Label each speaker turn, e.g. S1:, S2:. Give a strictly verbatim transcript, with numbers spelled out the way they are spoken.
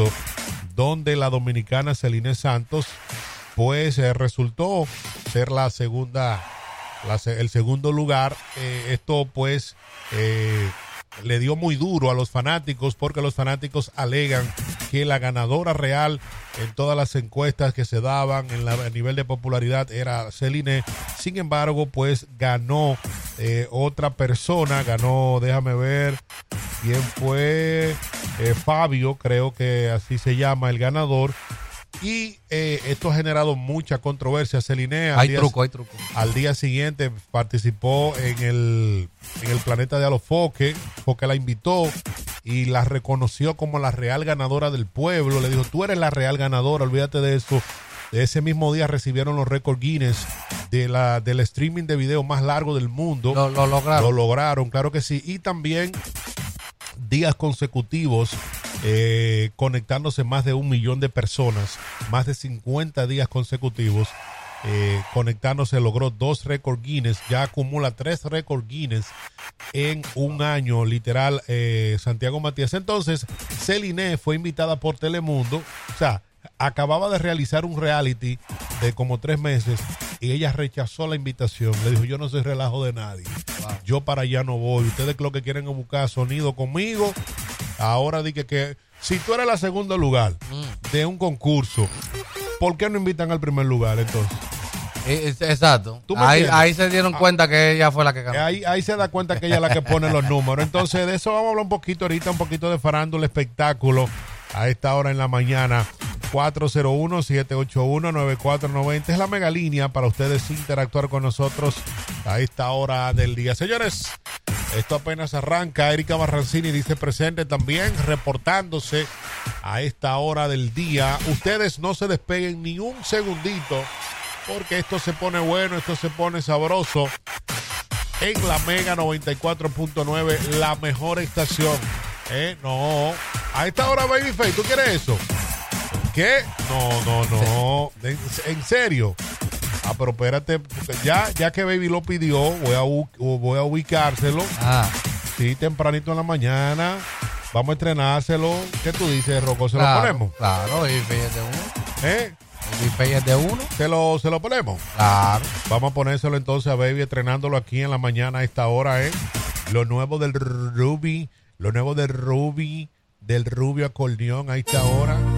S1: mundo, donde la dominicana Celine Santos pues eh, resultó ser la segunda, la, el segundo lugar. Eh, esto pues eh, le dio muy duro a los fanáticos, porque los fanáticos alegan que la ganadora real en todas las encuestas que se daban en la, a nivel de popularidad era Celine. Sin embargo, pues ganó eh, otra persona, ganó, déjame ver quién fue, eh, Fabio, creo que así se llama el ganador. Y eh, esto ha generado mucha controversia. Celine,
S2: hay
S1: día,
S2: truco, hay truco.
S1: Al día siguiente participó en el, en el Planeta de Alofoque, porque la invitó y la reconoció como la real ganadora del pueblo. Le dijo, tú eres la real ganadora, olvídate de eso. Ese mismo día recibieron los récords Guinness de la, del streaming de video más largo del mundo.
S2: Lo, lo lograron.
S1: Lo lograron, claro que sí. Y también días consecutivos eh, conectándose más de un millón de personas, más de cincuenta días consecutivos eh, conectándose, logró dos récords Guinness, ya acumula tres récords Guinness en un año, literal, eh, Santiago Matías. Entonces, Celine fue invitada por Telemundo, o sea, acababa de realizar un reality de como tres meses y ella rechazó la invitación. Le dijo, yo no soy relajo de nadie. Wow. Yo para allá no voy. Ustedes lo que quieren es buscar sonido conmigo. Ahora dije que si tú eres la segundo lugar mm. de un concurso, ¿por qué no invitan al primer lugar entonces?
S2: Exacto. Ahí, ahí se dieron cuenta ah, que ella fue la que ganó.
S1: Ahí, ahí se da cuenta que ella es la que pone los números. Entonces, de eso vamos a hablar un poquito ahorita, un poquito de farándula, espectáculo a esta hora en la mañana. cuatro cero uno, siete ocho uno, nueve cuatro nueve cero es la mega línea para ustedes interactuar con nosotros a esta hora del día. Señores, esto apenas arranca. Erika Barrancini dice presente también, reportándose a esta hora del día. Ustedes no se despeguen ni un segundito, porque esto se pone bueno, esto se pone sabroso en la Mega noventa y cuatro punto nueve, la mejor estación. Eh, no, a esta hora, Babyface, ¿tú quieres eso? ¿Qué? No, no, no. ¿En, en serio? Ah, pero espérate, ya, ya que Baby lo pidió, voy a, voy a ubicárselo. Ah. Sí, tempranito en la mañana. Vamos a estrenárselo. ¿Qué tú dices, Rocco? ¿Se claro, lo ponemos?
S2: Claro, Babyface es de uno.
S1: ¿Eh?
S2: Babyface es de uno.
S1: ¿Se lo, ¿Se lo ponemos?
S2: Claro.
S1: Vamos a ponérselo entonces a Baby, estrenándolo aquí en la mañana a esta hora, ¿eh? Lo nuevo del Ruby, lo nuevo del Ruby, del Rubio Acordeón a esta hora.